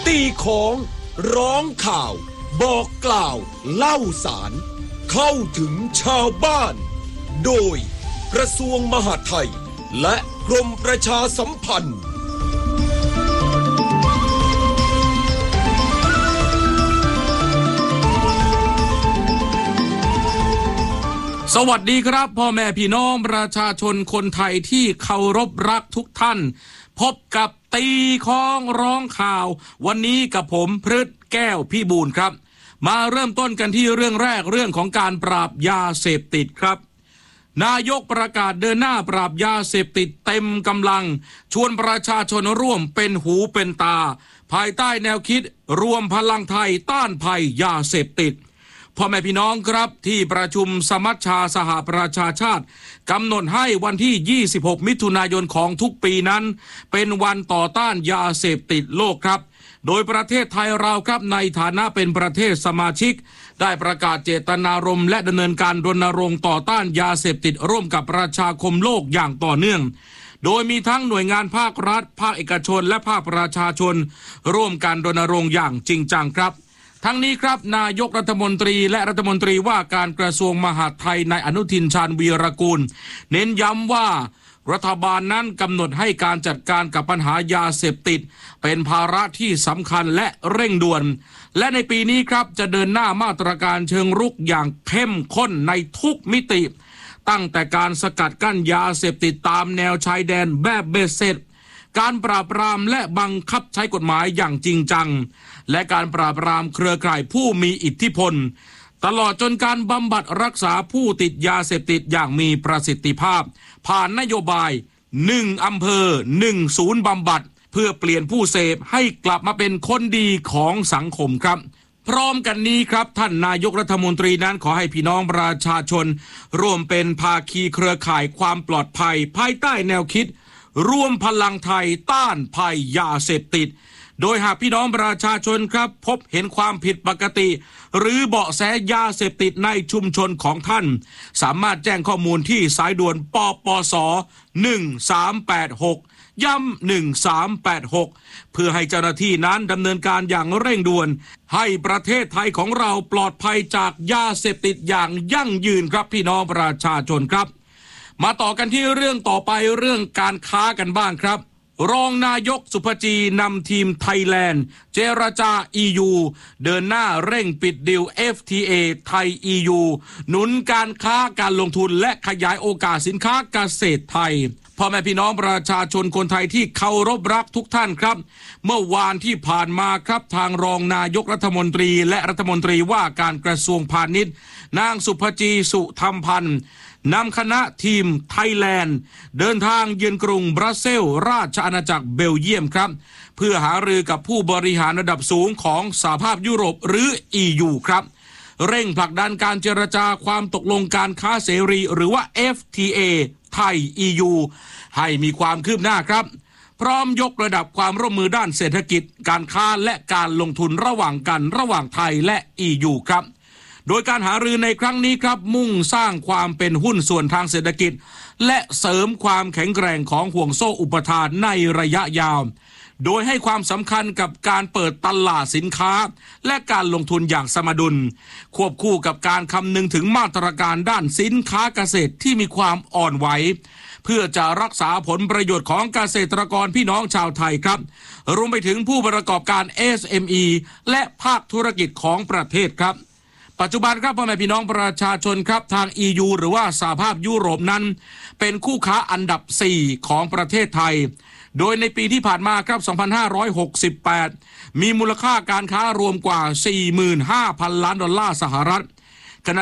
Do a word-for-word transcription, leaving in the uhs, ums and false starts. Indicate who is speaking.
Speaker 1: ตีของร้องข่าวบอกกล่าวเล่าสารเข้าถึงชาวบ้านโดยกระทรวงมหาดไทยและกรมประชาสัมพันธ์
Speaker 2: สวัสดีครับพ่อแม่พี่น้องประชาชนคนไทยที่เคารพรักทุกท่านพบกับตีค้องร้องข่าววันนี้กับผมพฤทธิ์แก้วพี่บูลครับมาเริ่มต้นกันที่เรื่องแรกเรื่องของการปราบยาเสพติดครับนายกประกาศเดินหน้าปราบยาเสพติดเต็มกำลังชวนประชาชนร่วมเป็นหูเป็นตาภายใต้แนวคิดรวมพลังไทยต้านภัยยาเสพติดพ่อแม่พี่น้องครับที่ประชุมสมัชชาสหประชาชาติกำหนดให้วันที่ยี่สิบหกมิถุนายนของทุกปีนั้นเป็นวันต่อต้านยาเสพติดโลกครับโดยประเทศไทยเราครับในฐานะเป็นประเทศสมาชิกได้ประกาศเจตนารมณ์และดำเนินการรณรงค์ต่อต้านยาเสพติดร่วมกับประชาคมโลกอย่างต่อเนื่องโดยมีทั้งหน่วยงานภาครัฐภาคเอกชนและภาคประชาชนร่วมกันรณรงค์อย่างจริงจังครับทั้งนี้ครับนายกรัฐมนตรีและรัฐมนตรีว่าการกระทรวงมหาดไทยนายอนุทินชาญวีรกูลเน้นย้ำว่ารัฐบาลนั้นกำหนดให้การจัดการกับปัญหายาเสพติดเป็นภาระที่สำคัญและเร่งด่วนและในปีนี้ครับจะเดินหน้ามาตรการเชิงรุกอย่างเข้มข้นในทุกมิติตั้งแต่การสกัดกั้นยาเสพติดตามแนวชายแดนแบบเบ็ดเสร็จการปราบปรามและบังคับใช้กฎหมายอย่างจริงจังและการปราบปรามเครือข่ายผู้มีอิทธิพลตลอดจนการบำบัดรักษาผู้ติดยาเสพติดอย่างมีประสิทธิภาพผ่านนโยบายหนึ่งอำเภอหนึ่งศูนย์บำบัดเพื่อเปลี่ยนผู้เสพให้กลับมาเป็นคนดีของสังคมครับพร้อมกันนี้ครับท่านนายกรัฐมนตรีนั้นขอให้พี่น้องประชาชนร่วมเป็นภาคีเครือข่ายความปลอดภัยภายใต้แนวคิดรวมพลังไทยต้านภัยยาเสพติดโดยหากพี่น้องประชาชนครับพบเห็นความผิดปกติหรือเบาะแสยาเสพติดในชุมชนของท่านสามารถแจ้งข้อมูลที่สายด่วนปปสหนึ่งสามแปดหกย้ำหนึ่งสามแปดหกเพื่อให้เจ้าหน้าที่นั้นดำเนินการอย่างเร่งด่วนให้ประเทศไทยของเราปลอดภัยจากยาเสพติดอย่างยั่งยืนครับพี่น้องประชาชนครับมาต่อกันที่เรื่องต่อไปเรื่องการค้ากันบ้างครับรองนายกสุภจีนำทีมไทยแลนด์เจรจา อี ยู เดินหน้าเร่งปิดดีล เอฟ ที เอ ไทย อี ยู หนุนการค้าการลงทุนและขยายโอกาสสินค้าเกษตรไทยพ่อแม่พี่น้องประชาชนคนไทยที่เคารพรักทุกท่านครับเมื่อวานที่ผ่านมาครับทางรองนายกรัฐมนตรีและรัฐมนตรีว่าการกระทรวงพาณิชย์นางสุภจีสุธรรมพันธ์นำคณะทีมไทยแลนด์เดินทางเยือนกรุงบรัสเซลส์ราชอาณาจักรเบลเยียมครับเพื่อหารือกับผู้บริหารระดับสูงของสหภาพยุโรปหรือ อี ยู ครับเร่งผลักดันการเจรจาความตกลงการค้าเสรีหรือว่า เอฟ ที เอ ไทย อี ยู ให้มีความคืบหน้าครับพร้อมยกระดับความร่วมมือด้านเศรษฐกิจการค้าและการลงทุนระหว่างกันระหว่างไทยและ อี ยู ครับโดยการหารือในครั้งนี้ครับมุ่งสร้างความเป็นหุ้นส่วนทางเศรษฐกิจและเสริมความแข็งแกร่งของห่วงโซ่อุปทานในระยะยาวโดยให้ความสำคัญกับการเปิดตลาดสินค้าและการลงทุนอย่างสมดุลควบคู่กับการคำนึงถึงมาตรการด้านสินค้าเกษตรที่มีความอ่อนไหวเพื่อจะรักษาผลประโยชน์ของเกษตรกรพี่น้องชาวไทยครับรวมไปถึงผู้ประกอบการ เอส เอ็ม อี และภาคธุรกิจของประเทศครับปัจจุบันครับพ่อแม่พี่น้องประชาชนครับทาง อี ยู หรือว่าสหภาพยุโรปนั้นเป็นคู่ค้าอันดับสี่ของประเทศไทยโดยในปีที่ผ่านมาครับสองพันห้าร้อยหกสิบแปดมีมูลค่าการค้ารวมกว่า สี่หมื่นห้าพัน ล้านดอลลาร์สหรัฐ